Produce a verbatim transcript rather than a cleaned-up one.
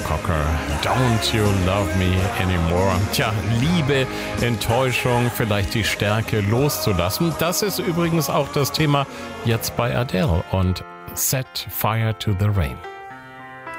Cocker, Don't You Love Me Anymore. Tja, Liebe, Enttäuschung, vielleicht die Stärke loszulassen. Das ist übrigens auch das Thema jetzt bei Adele und Set Fire to the Rain.